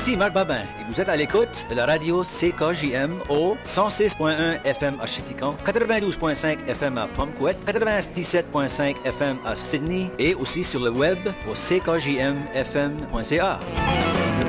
Ici Marc Babin et vous êtes à l'écoute de la radio CKJM au 106.1 FM à Chiticon, 92.5 FM à Pumquet, 97.5 FM à Sydney et aussi sur le web au ckjmfm.ca.